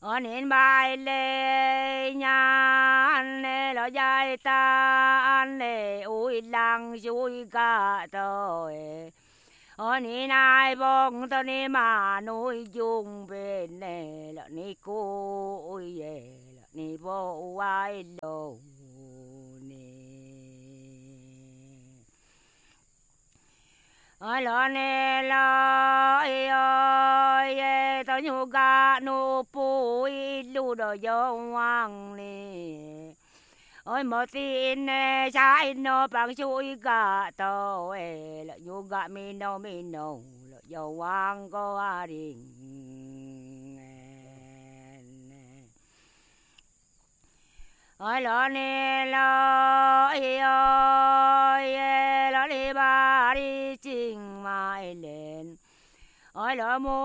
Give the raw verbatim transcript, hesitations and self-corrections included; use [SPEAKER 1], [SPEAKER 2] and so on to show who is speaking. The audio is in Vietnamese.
[SPEAKER 1] ở nên bài lệ nhà anh lệ lo dài ta anh lệ ui lăng chui cả tôi ở nên ai bông tôi nên mà nuôi chung bên này là ni cô ui về là ni vô ai lâu ơi lo nè lo ơi tao nhu ga nô pui lu đồ vô hoàng nè ơi một tin nè trái nó bằng chui ga tao là nhu ga mi no mi no là vô hoàng có à đình ơi lo nè lo ơi lo đi ba đi chinh mai lên ơi lo mua